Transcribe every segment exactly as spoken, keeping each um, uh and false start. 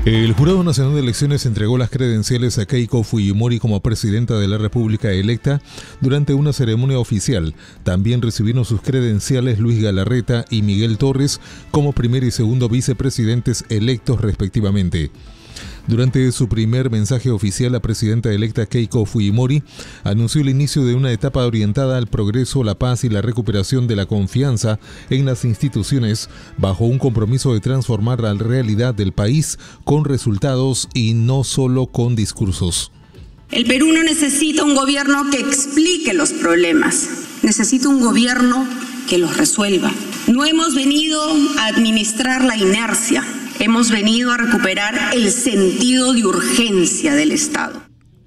El Jurado Nacional de Elecciones entregó las credenciales a Keiko Fujimori como presidenta de la República electa durante una ceremonia oficial. También recibieron sus credenciales Luis Galarreta y Miguel Torres como primer y segundo vicepresidentes electos respectivamente. Durante su primer mensaje oficial, la presidenta electa Keiko Fujimori anunció el inicio de una etapa orientada al progreso, la paz y la recuperación de la confianza en las instituciones, bajo un compromiso de transformar la realidad del país con resultados y no solo con discursos. El Perú no necesita un gobierno que explique los problemas, necesita un gobierno que los resuelva. No hemos venido a administrar la inercia. Hemos venido a recuperar el sentido de urgencia del Estado.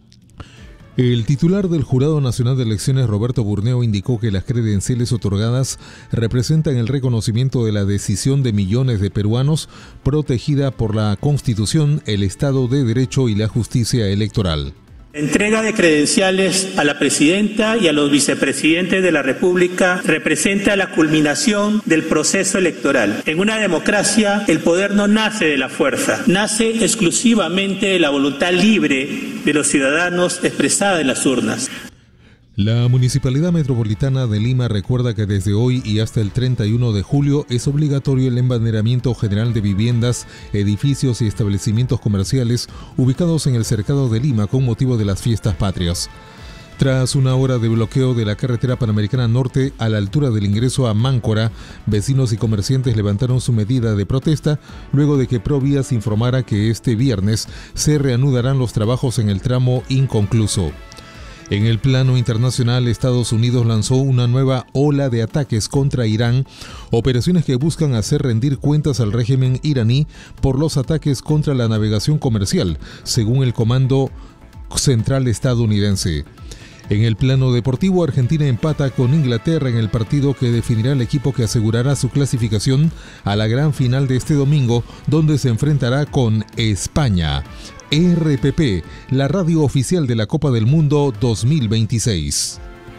El titular del Jurado Nacional de Elecciones, Roberto Burneo, indicó que las credenciales otorgadas representan el reconocimiento de la decisión de millones de peruanos protegida por la Constitución, el Estado de Derecho y la justicia electoral. La entrega de credenciales a la presidenta y a los vicepresidentes de la República representa la culminación del proceso electoral. En una democracia, el poder no nace de la fuerza, nace exclusivamente de la voluntad libre de los ciudadanos expresada en las urnas. La Municipalidad Metropolitana de Lima recuerda que desde hoy y hasta el treinta y uno de julio es obligatorio el embanderamiento general de viviendas, edificios y establecimientos comerciales ubicados en el cercado de Lima con motivo de las fiestas patrias. Tras una hora de bloqueo de la carretera Panamericana Norte a la altura del ingreso a Máncora, vecinos y comerciantes levantaron su medida de protesta luego de que Provías informara que este viernes se reanudarán los trabajos en el tramo inconcluso. En el plano internacional, Estados Unidos lanzó una nueva ola de ataques contra Irán, operaciones que buscan hacer rendir cuentas al régimen iraní por los ataques contra la navegación comercial, según el Comando Central estadounidense. En el plano deportivo, Argentina empata con Inglaterra en el partido que definirá el equipo que asegurará su clasificación a la gran final de este domingo, donde se enfrentará con España. R P P, la radio oficial de la Copa del Mundo dos mil veintiséis.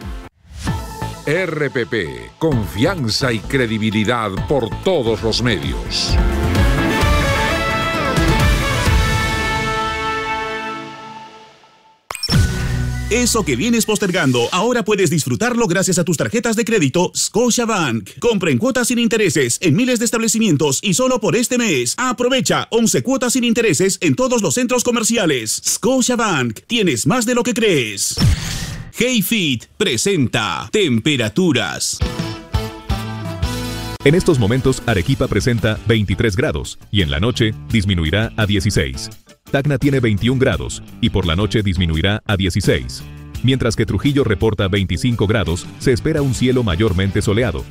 R P P, confianza y credibilidad por todos los medios. Eso que vienes postergando, ahora puedes disfrutarlo gracias a tus tarjetas de crédito Scotiabank. Compra en cuotas sin intereses en miles de establecimientos y solo por este mes. Aprovecha once cuotas sin intereses en todos los centros comerciales. Scotiabank, tienes más de lo que crees. HeyFit presenta Temperaturas. En estos momentos, Arequipa presenta veintitrés grados y en la noche disminuirá a dieciséis. Tacna tiene veintiún grados y por la noche disminuirá a dieciséis. Mientras que Trujillo reporta veinticinco grados, se espera un cielo mayormente soleado.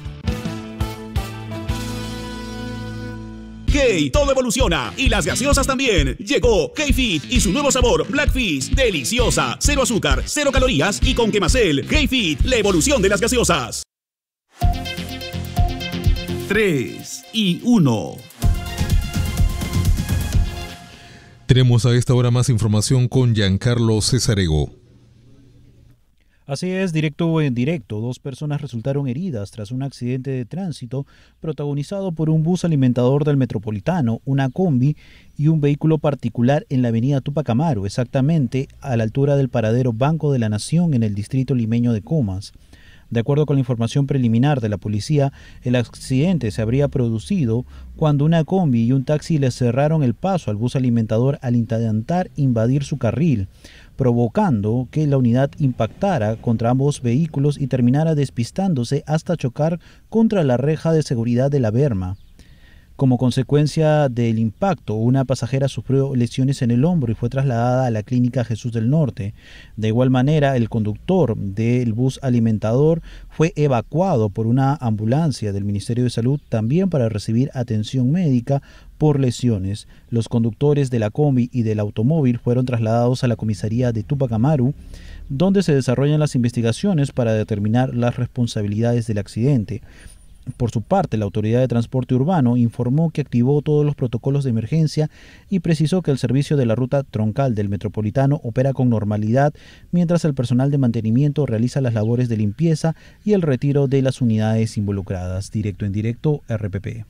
Hey, todo evoluciona y las gaseosas también. Llegó HeyFit y su nuevo sabor Blackfish, deliciosa, cero azúcar, cero calorías y con Quemacel. HeyFit, la evolución de las gaseosas. tres y uno. Tenemos a esta hora más información con Giancarlo Cesarego. Así es, directo en directo, dos personas resultaron heridas tras un accidente de tránsito protagonizado por un bus alimentador del Metropolitano, una combi y un vehículo particular en la avenida Túpac Amaru, exactamente a la altura del paradero Banco de la Nación en el distrito limeño de Comas. De acuerdo con la información preliminar de la policía, el accidente se habría producido cuando una combi y un taxi le cerraron el paso al bus alimentador al intentar invadir su carril, provocando que la unidad impactara contra ambos vehículos y terminara despistándose hasta chocar contra la reja de seguridad de la berma. Como consecuencia del impacto, una pasajera sufrió lesiones en el hombro y fue trasladada a la clínica Jesús del Norte. De igual manera, el conductor del bus alimentador fue evacuado por una ambulancia del Ministerio de Salud también para recibir atención médica por lesiones. Los conductores de la combi y del automóvil fueron trasladados a la comisaría de Túpac Amaru, donde se desarrollan las investigaciones para determinar las responsabilidades del accidente. Por su parte, la Autoridad de Transporte Urbano informó que activó todos los protocolos de emergencia y precisó que el servicio de la ruta troncal del Metropolitano opera con normalidad, mientras el personal de mantenimiento realiza las labores de limpieza y el retiro de las unidades involucradas. Directo en directo, R P P.